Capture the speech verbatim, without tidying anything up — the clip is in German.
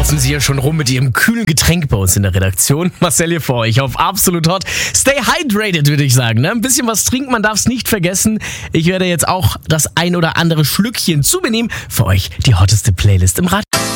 sitzen sie hier schon rum mit ihrem kühlen Getränk bei uns in der Redaktion. Marcel hier für euch auf Absolut Hot. Stay hydrated, würde ich sagen. Ne? Ein bisschen was trinken, man darf es nicht vergessen. Ich werde jetzt auch das ein oder andere Schlückchen zu mir nehmen. Für euch die hotteste Playlist im Radio.